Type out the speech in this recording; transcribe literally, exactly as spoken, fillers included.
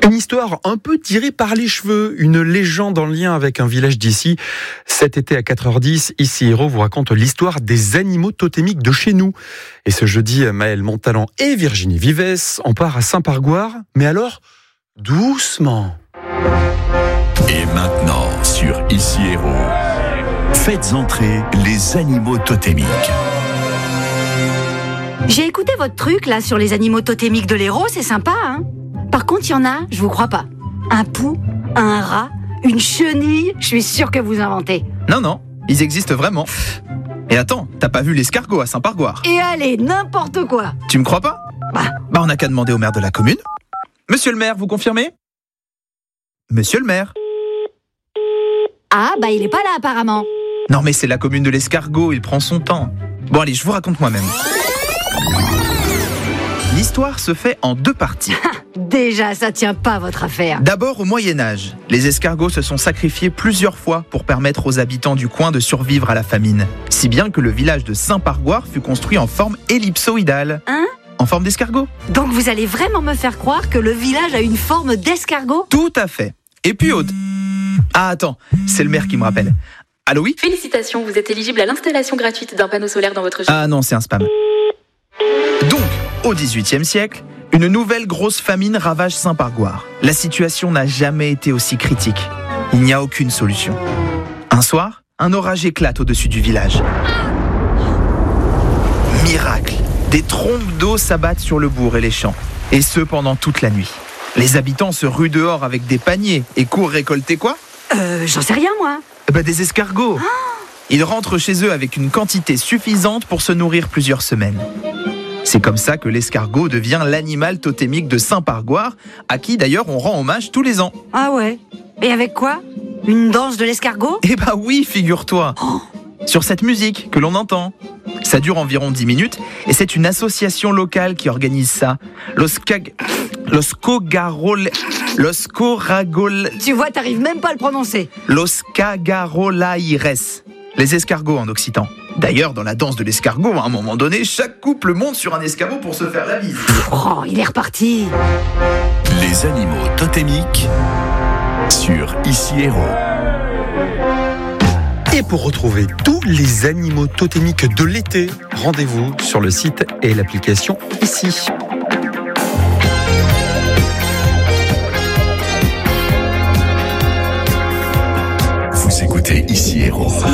Une histoire un peu tirée par les cheveux, une légende en lien avec un village d'ici. Cet été à quatre heures dix, Ici Héros vous raconte l'histoire des animaux totémiques de chez nous. Et ce jeudi, Maëlle Montalan et Virginie Vives, on part à Saint-Pargoire. Mais alors, doucement. Et maintenant, sur Ici Héros, faites entrer les animaux totémiques. J'ai écouté votre truc là sur les animaux totémiques de l'Hérault, c'est sympa, hein. Par contre, il y en a, je vous crois pas. Un pou, un rat, une chenille, je suis sûre que vous inventez. Non, non, ils existent vraiment. Et attends, t'as pas vu l'escargot à Saint-Pargoire? Et allez, n'importe quoi. Tu me crois pas? Bah, Bah on n'a qu'à demander au maire de la commune. Monsieur le maire, vous confirmez? Monsieur le maire? ah bah il est pas là apparemment. Non mais c'est la commune de l'escargot, il prend son temps. Bon allez, je vous raconte moi-même. L'histoire se fait en deux parties. Déjà, ça tient pas votre affaire. D'abord au Moyen-Âge, les escargots se sont sacrifiés plusieurs fois pour permettre aux habitants du coin de survivre à la famine. Si bien que le village de Saint-Pargoire fut construit en forme ellipsoïdale. Hein? En forme d'escargot. Donc vous allez vraiment me faire croire que le village a une forme d'escargot? Tout à fait. Et puis au... Ah attends, c'est le maire qui me rappelle. Allô, oui? Félicitations, vous êtes éligible à l'installation gratuite d'un panneau solaire dans votre jardin. Ah non, c'est un spam. Donc, au dix-huitième siècle, une nouvelle grosse famine ravage Saint-Pargoire. La situation n'a jamais été aussi critique. Il n'y a aucune solution. Un soir, un orage éclate au-dessus du village. Miracle! Des trompes d'eau s'abattent sur le bourg et les champs. Et ce, pendant toute la nuit. Les habitants se ruent dehors avec des paniers et courent récolter quoi? Euh, j'en sais rien moi. Bah, des escargots. Ils rentrent chez eux avec une quantité suffisante pour se nourrir plusieurs semaines. C'est comme ça que l'escargot devient l'animal totémique de Saint-Pargoire, à qui d'ailleurs on rend hommage tous les ans. Ah ouais. Et avec quoi? Une danse de l'escargot? Eh bah oui, figure-toi. Oh. Sur cette musique que l'on entend. Ça dure environ dix minutes et c'est une association locale qui organise ça. Los Cag... Los Cogarol... Los Coragol... Tu vois, t'arrives même pas à le prononcer. Los Cagarolaires. Les escargots en occitan. D'ailleurs, dans la danse de l'escargot, à un moment donné, chaque couple monte sur un escabeau pour se faire la bise. Oh, il est reparti. Les animaux totémiques sur Ici Héros. Et pour retrouver tous les animaux totémiques de l'été, rendez-vous sur le site et l'application Ici. Vous écoutez Ici Héros.